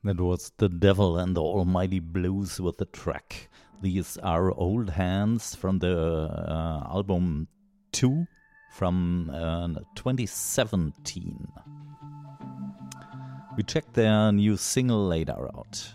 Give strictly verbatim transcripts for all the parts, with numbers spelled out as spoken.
That was The Devil and the Almighty Blues with the track. These are Old Hands from the uh, album two from uh, twenty seventeen. We checked their new single later out.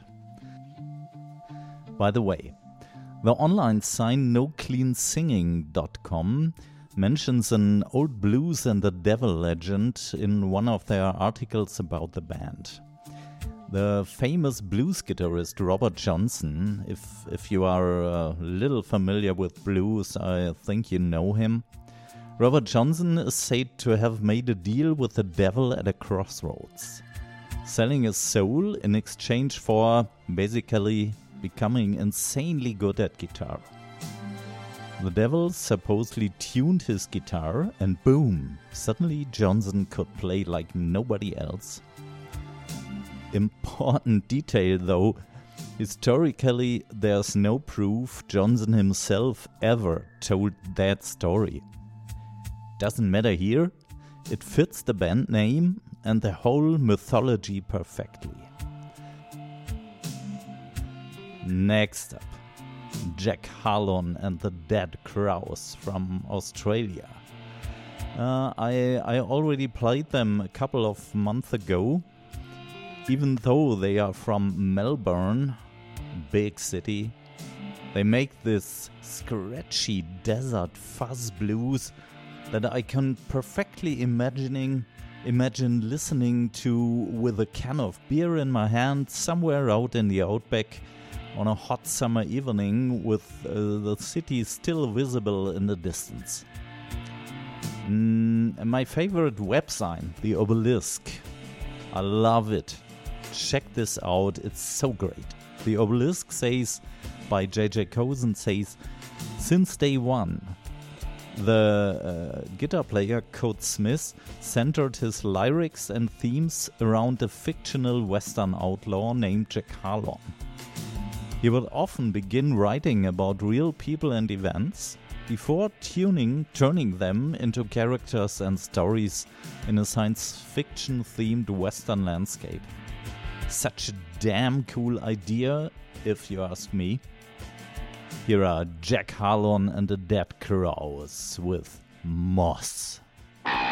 By the way, the online site no clean singing dot com mentions an old blues and the devil legend in one of their articles about the band. The famous blues guitarist Robert Johnson, if if you are a little familiar with blues, I think you know him. Robert Johnson is said to have made a deal with the devil at a crossroads, selling his soul in exchange for basically becoming insanely good at guitar. The devil supposedly tuned his guitar and boom, suddenly Johnson could play like nobody else. Important detail though, historically there's no proof Johnson himself ever told that story. Doesn't matter here, it fits the band name and the whole mythology perfectly. Next up, Jack Harlon and the Dead Crows from Australia. Uh, I, I already played them a couple of months ago. Even though they are from Melbourne, big city, they make this scratchy desert fuzz blues that I can perfectly imagining, imagine listening to with a can of beer in my hand somewhere out in the outback on a hot summer evening with uh, the city still visible in the distance. Mm, my favorite web sign, the Obelisk. I love it. Check this out, it's so great. The Obelisk says, by J J Cozen says, since day one, the uh, guitar player Code Smith centered his lyrics and themes around a fictional western outlaw named Jack Harlon. He would often begin writing about real people and events before tuning, turning them into characters and stories in a science fiction themed western landscape. Such a damn cool idea, if you ask me. Here are Jack Harlon and the Dead Crows with Moss.